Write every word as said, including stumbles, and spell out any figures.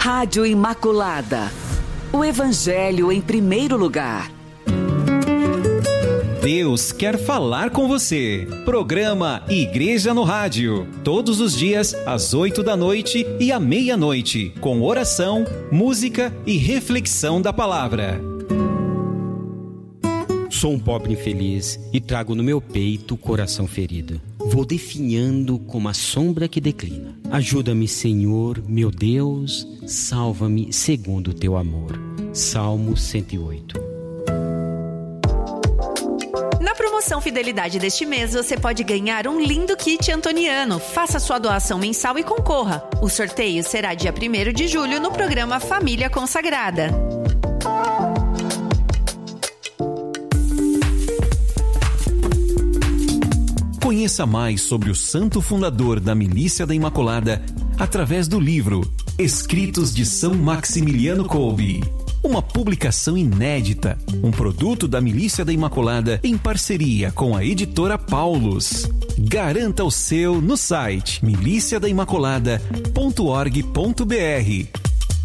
Rádio Imaculada. O Evangelho em primeiro lugar. Deus quer falar com você. Programa Igreja no Rádio. Todos os dias, às oito da noite e à meia-noite, com oração, música e reflexão da palavra. Sou um pobre infeliz e trago no meu peito o coração ferido. Vou definhando como a sombra que declina. Ajuda-me, Senhor, meu Deus, salva-me segundo o teu amor. Salmo cento e oito. Na promoção Fidelidade deste mês, você pode ganhar um lindo kit antoniano. Faça sua doação mensal e concorra. O sorteio será dia primeiro de julho no programa Família Consagrada. Conheça mais sobre o santo fundador da Milícia da Imaculada através do livro Escritos de São Maximiliano Kolbe. Uma publicação inédita, um produto da Milícia da Imaculada em parceria com a editora Paulus. Garanta o seu no site milícia da imaculada ponto org ponto br.